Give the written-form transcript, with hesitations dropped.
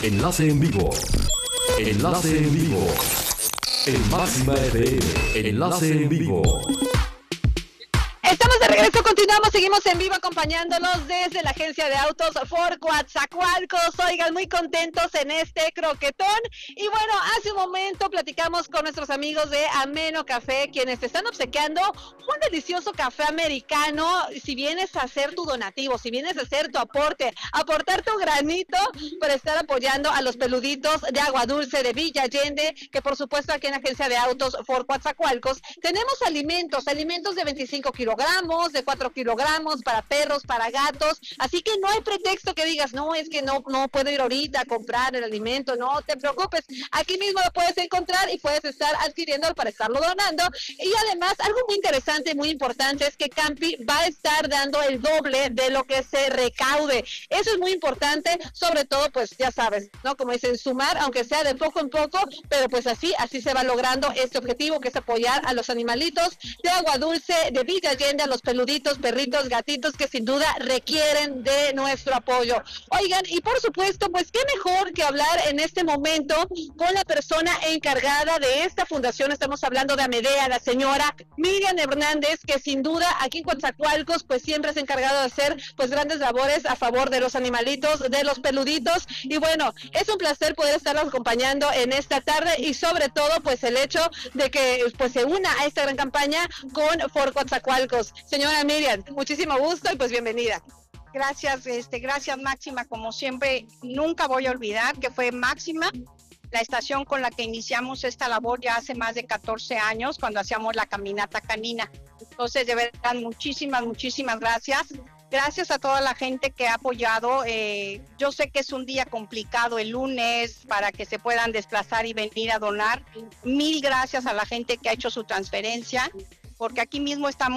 Enlace en vivo. Enlace en vivo. En Máxima FM. Enlace en vivo. Estamos de regreso, continuamos, seguimos en vivo acompañándolos desde la agencia de autos Ford Coatzacoalcos. Oigan, muy contentos en este croquetón. Y bueno, hace un momento platicamos con nuestros amigos de Ameno Café, quienes te están obsequiando un delicioso café americano. Si vienes a hacer tu donativo, si vienes a hacer tu aporte, aportar tu granito para estar apoyando a los peluditos de Agua Dulce de Villa Allende, que por supuesto aquí en la agencia de autos Ford Coatzacoalcos tenemos alimentos de 25 kilogramos, de 4 kilogramos para perros, para gatos, así que no hay pretexto que digas, no, es que no puedo ir ahorita a comprar el alimento, no te preocupes, aquí mismo lo puedes encontrar y puedes estar adquiriendo para estarlo donando. Y además, algo muy interesante, muy importante, es que Campi va a estar dando el doble de lo que se recaude. Eso es muy importante, sobre todo, pues ya sabes, ¿no? Como dicen, sumar, aunque sea de poco en poco, pero pues así se va logrando este objetivo, que es apoyar a los animalitos de Agua Dulce de Villa Allende, a los peluditos, perritos, gatitos que sin duda requieren de nuestro apoyo. Oigan, y por supuesto, pues qué mejor que hablar en este momento con la persona encargada de esta fundación. Estamos hablando de Amedea, la señora Miriam Hernández, que sin duda aquí en Coatzacoalcos pues siempre se ha encargado de hacer pues grandes labores a favor de los animalitos, de los peluditos. Y bueno, es un placer poder estarlos acompañando en esta tarde, y sobre todo pues el hecho de que pues se una a esta gran campaña con Ford Coatzacoalcos. Señora Miriam, muchísimo gusto y pues bienvenida. Gracias, gracias Máxima, como siempre, nunca voy a olvidar que fue Máxima, la estación con la que iniciamos esta labor ya hace más de 14 años, cuando hacíamos la caminata canina. Entonces, de verdad, muchísimas gracias. Gracias a toda la gente que ha apoyado. Yo sé que es un día complicado el lunes para que se puedan desplazar y venir a donar. Mil gracias a la gente que ha hecho su transferencia, porque aquí mismo estamos